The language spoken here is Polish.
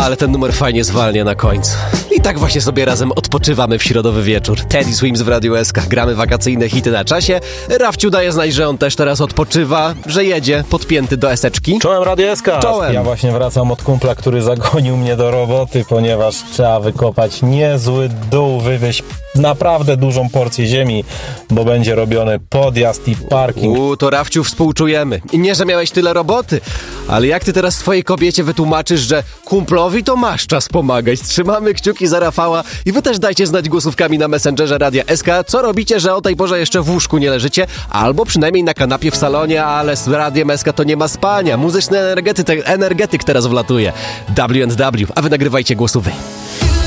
ale ten numer fajnie zwalnia na końcu. I tak właśnie sobie razem odpoczywamy w środowy wieczór. Teddy Swims w Radiu SK. Gramy wakacyjne hity na czasie. Rafciu daje znać, że on też teraz odpoczywa, że jedzie podpięty do eseczki. Czołem Radio SK. Czołem. Ja właśnie wracam od kumpla, który zagonił mnie do roboty, ponieważ trzeba wykopać niezły dół, wywieźć naprawdę dużą porcję ziemi, bo będzie robiony podjazd i parking. To Rafciu współczujemy. I nie, że miałeś tyle roboty, ale jak ty teraz swojej kobiecie wytłumaczysz, że kumplowi to masz czas pomagać. Trzymamy kciuki za Rafała i wy też dajcie znać głosówkami na Messengerze Radia SK, co robicie, że o tej porze jeszcze w łóżku nie leżycie, albo przynajmniej na kanapie w salonie, ale z Radiem SK to nie ma spania. Muzyczny energetyk teraz wlatuje. W&W, a wy nagrywajcie głosówy.